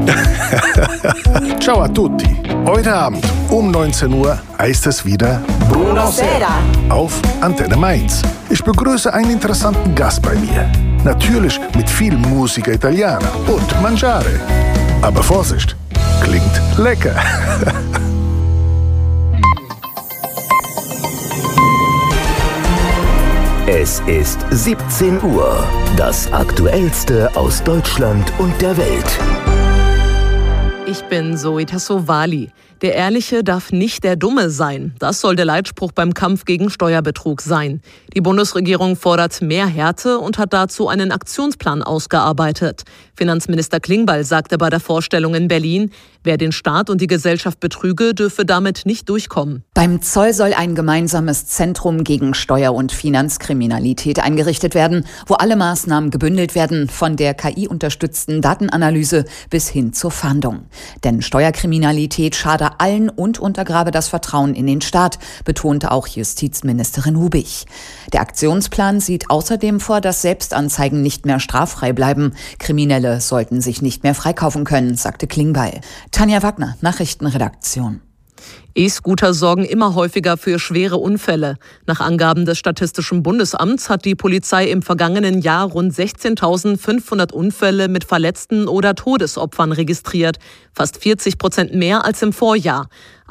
Ciao a tutti. Heute Abend um 19 Uhr heißt es wieder Buonasera auf Antenne Mainz. Ich begrüße einen interessanten Gast bei mir. Natürlich mit viel Musica Italiana und Mangiare. Aber Vorsicht, klingt lecker. Es ist 17 Uhr. Das Aktuellste aus Deutschland und der Welt. Ich bin Zoe Tassovali. Der Ehrliche darf nicht der Dumme sein. Das soll der Leitspruch beim Kampf gegen Steuerbetrug sein. Die Bundesregierung fordert mehr Härte und hat dazu einen Aktionsplan ausgearbeitet. Finanzminister Klingbeil sagte bei der Vorstellung in Berlin, wer den Staat und die Gesellschaft betrüge, dürfe damit nicht durchkommen. Beim Zoll soll ein gemeinsames Zentrum gegen Steuer- und Finanzkriminalität eingerichtet werden, wo alle Maßnahmen gebündelt werden, von der KI-unterstützten Datenanalyse bis hin zur Fahndung. Denn Steuerkriminalität schade allen und untergrabe das Vertrauen in den Staat, betonte auch Justizministerin Hubig. Der Aktionsplan sieht außerdem vor, dass Selbstanzeigen nicht mehr straffrei bleiben. Kriminelle sollten sich nicht mehr freikaufen können, sagte Klingbeil. Tanja Wagner, Nachrichtenredaktion. E-Scooter sorgen immer häufiger für schwere Unfälle. Nach Angaben des Statistischen Bundesamts hat die Polizei im vergangenen Jahr rund 16.500 Unfälle mit Verletzten oder Todesopfern registriert. Fast 40% mehr als im Vorjahr.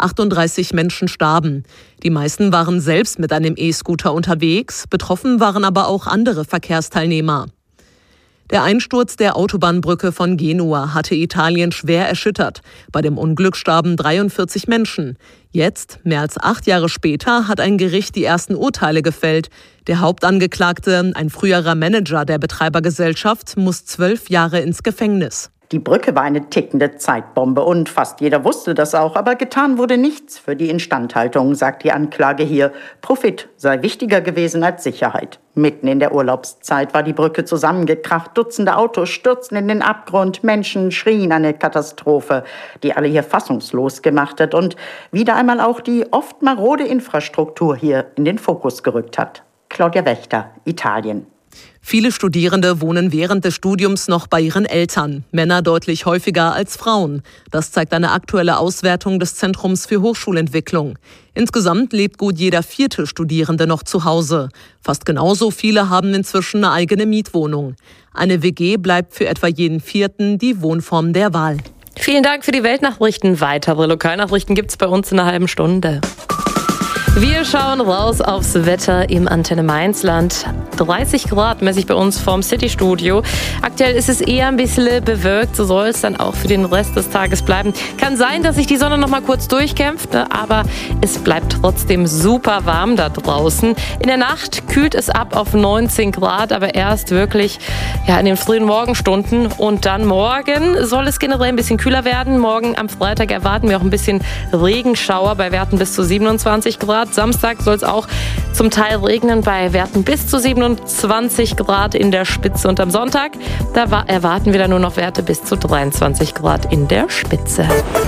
38 Menschen starben. Die meisten waren selbst mit einem E-Scooter unterwegs. Betroffen waren aber auch andere Verkehrsteilnehmer. Der Einsturz der Autobahnbrücke von Genua hatte Italien schwer erschüttert. Bei dem Unglück starben 43 Menschen. Jetzt, mehr als 8 Jahre später, hat ein Gericht die ersten Urteile gefällt. Der Hauptangeklagte, ein früherer Manager der Betreibergesellschaft, muss 12 Jahre ins Gefängnis. Die Brücke war eine tickende Zeitbombe und fast jeder wusste das auch, aber getan wurde nichts für die Instandhaltung, sagt die Anklage hier. Profit sei wichtiger gewesen als Sicherheit. Mitten in der Urlaubszeit war die Brücke zusammengekracht, Dutzende Autos stürzten in den Abgrund, Menschen schrien eine Katastrophe, die alle hier fassungslos gemacht hat und wieder einmal auch die oft marode Infrastruktur hier in den Fokus gerückt hat. Claudia Wächter, Italien. Viele Studierende wohnen während des Studiums noch bei ihren Eltern. Männer deutlich häufiger als Frauen. Das zeigt eine aktuelle Auswertung des Zentrums für Hochschulentwicklung. Insgesamt lebt gut jeder 4. Studierende noch zu Hause. Fast genauso viele haben inzwischen eine eigene Mietwohnung. Eine WG bleibt für etwa jeden 4. die Wohnform der Wahl. Vielen Dank für die Weltnachrichten. Weitere Lokalnachrichten gibt's bei uns in einer halben Stunde. Wir schauen raus aufs Wetter im Antenne Mainzland. 30 Grad messe ich bei uns vorm City-Studio. Aktuell ist es eher ein bisschen bewölkt, so soll es dann auch für den Rest des Tages bleiben. Kann sein, dass sich die Sonne noch mal kurz durchkämpft, aber es bleibt trotzdem super warm da draußen. In der Nacht kühlt es ab auf 19 Grad, aber erst wirklich in den frühen Morgenstunden. Und dann morgen soll es generell ein bisschen kühler werden. Morgen am Freitag erwarten wir auch ein bisschen Regenschauer bei Werten bis zu 27 Grad. Samstag soll es auch zum Teil regnen bei Werten bis zu 27 Grad in der Spitze. Und am Sonntag, da erwarten wir dann nur noch Werte bis zu 23 Grad in der Spitze.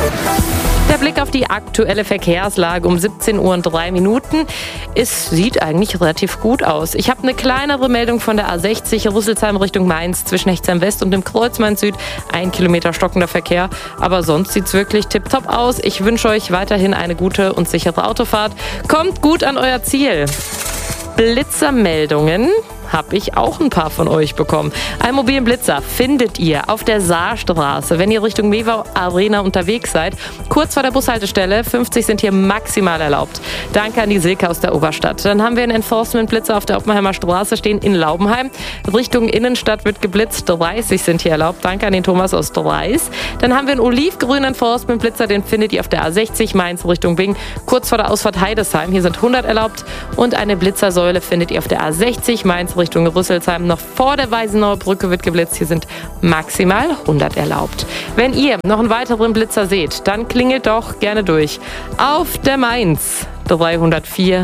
Der Blick auf die aktuelle Verkehrslage um 17:03 Uhr. Es sieht eigentlich relativ gut aus. Ich habe eine kleinere Meldung von der A60 Rüsselsheim Richtung Mainz zwischen Hechtsheim West und dem Kreuz Mainz Süd. 1 Kilometer stockender Verkehr, aber sonst sieht es wirklich tipptopp aus. Ich wünsche euch weiterhin eine gute und sichere Autofahrt. Kommt gut an euer Ziel. Blitzermeldungen habe ich auch ein paar von euch bekommen. Einen mobilen Blitzer findet ihr auf der Saarstraße, wenn ihr Richtung Mewau Arena unterwegs seid. Kurz vor der Bushaltestelle, 50 sind hier maximal erlaubt. Danke an die Silke aus der Oberstadt. Dann haben wir einen Enforcement-Blitzer auf der Oppenheimer Straße stehen in Laubenheim. Richtung Innenstadt wird geblitzt, 30 sind hier erlaubt. Danke an den Thomas aus Dreis. Dann haben wir einen olivgrünen Enforcement-Blitzer, den findet ihr auf der A60 Mainz Richtung Bing, kurz vor der Ausfahrt Heidesheim. Hier sind 100 erlaubt. Und eine Blitzersäule findet ihr auf der A60 Mainz Richtung Rüsselsheim. Noch vor der Weisenauer Brücke wird geblitzt. Hier sind maximal 100 erlaubt. Wenn ihr noch einen weiteren Blitzer seht, dann klingelt doch gerne durch. Auf der Mainz 304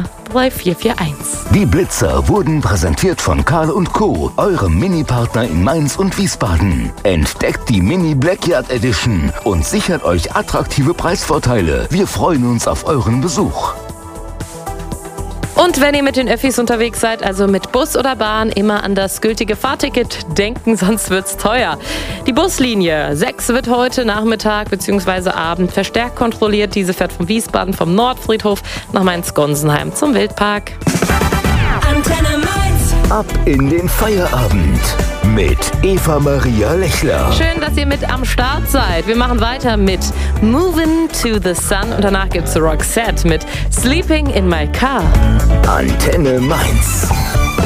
3441. Die Blitzer wurden präsentiert von Karl & Co., eurem Mini-Partner in Mainz und Wiesbaden. Entdeckt die Mini Blackyard Edition und sichert euch attraktive Preisvorteile. Wir freuen uns auf euren Besuch. Und wenn ihr mit den Öffis unterwegs seid, also mit Bus oder Bahn, immer an das gültige Fahrticket denken, sonst wird's teuer. Die Buslinie 6 wird heute Nachmittag bzw. Abend verstärkt kontrolliert. Diese fährt von Wiesbaden vom Nordfriedhof nach Mainz-Gonsenheim zum Wildpark. Antenne Mainz. Ab in den Feierabend mit Eva-Maria Lechler. Schön, dass ihr mit am Start seid. Wir machen weiter mit Moving to the Sun und danach gibt's Roxette mit Sleeping in My Car. Antenne Mainz.